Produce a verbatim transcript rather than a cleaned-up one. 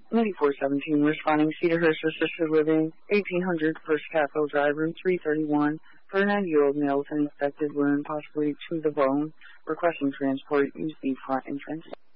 ninety-four seventeen, responding Cedarhurst Assisted Living, eighteen hundred First Capitol Drive, room three thirty-one, for a ninety-year-old male with an infected wound, possibly to the bone, requesting transport. Use the front entrance.